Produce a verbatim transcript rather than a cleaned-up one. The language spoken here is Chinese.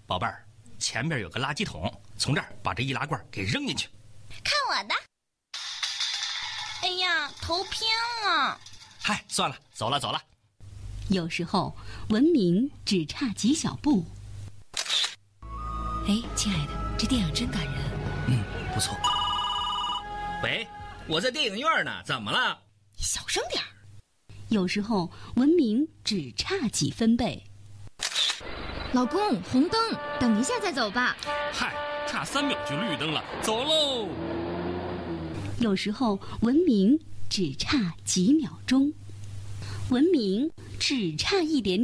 宝贝儿，前面有个垃圾桶，从这儿把这易拉罐给扔进去。 看我的！哎呀，头偏了。 嗨，算了，走了走了。 有时候文明只差几小步。 哎，亲爱的，这电影真感人。 嗯，不错。 喂，我在电影院呢，怎么了？ 你小声点儿。 有时候文明只差几分贝。 老公，红灯，等一下再走吧。 嗨，差三秒就绿灯了，走喽。 有时候文明只差几秒钟，文明只差一点